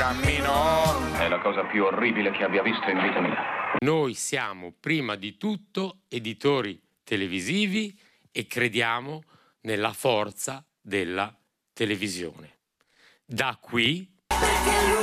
cammino. È la cosa più orribile che abbia visto in vita mia. Noi siamo prima di tutto editori televisivi e crediamo nella forza della televisione. Da qui